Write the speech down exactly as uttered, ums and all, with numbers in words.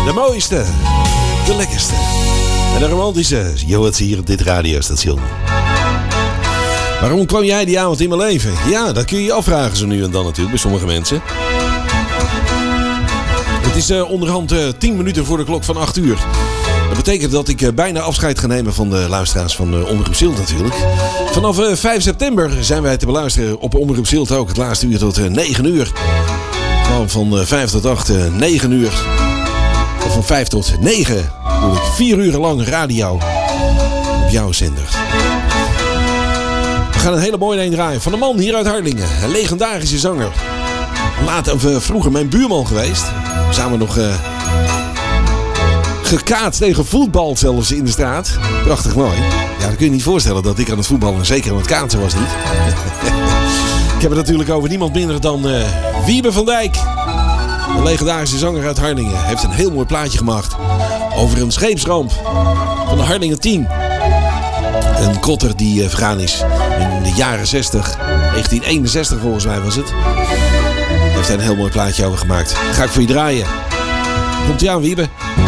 De mooiste, de lekkerste en de romantische. Je hoort ze hier op dit radiostation. Waarom kwam jij die avond in mijn leven? Ja, dat kun je je afvragen zo nu en dan natuurlijk bij sommige mensen. Het is uh, onderhand uh, tien minuten voor de klok van acht uur. Dat betekent dat ik uh, bijna afscheid ga nemen van de luisteraars van uh, Omroep Zilt natuurlijk. Vanaf uh, vijf september zijn wij te beluisteren op Omroep Zilt ook. Het laatste uur tot uh, negen uur. Gewoon van uh, vijf tot acht, uh, negen uur. Of van vijf tot negen. Doe ik vier uur lang radio op jouw zender. We gaan een hele mooie een draaien van een man hier uit Harlingen. Een legendarische zanger. Later, of, uh, vroeger mijn buurman geweest. Samen nog uh, gekaatst tegen voetbal zelfs in de straat. Prachtig mooi. Ja, dan kun je niet voorstellen dat ik aan het voetballen en zeker aan het kaatsen was niet. Ik heb het natuurlijk over niemand minder dan uh, Wiebe van Dijk. Een legendarische zanger uit Harlingen. Heeft een heel mooi plaatje gemaakt over een scheepsramp van de Harlingen tien. Een kotter die uh, vergaan is in de jaren zestig. negentien eenenzestig volgens mij was het. Heeft hij een heel mooi plaatje over gemaakt. Ga ik voor je draaien. Komt ie aan, Wiebe.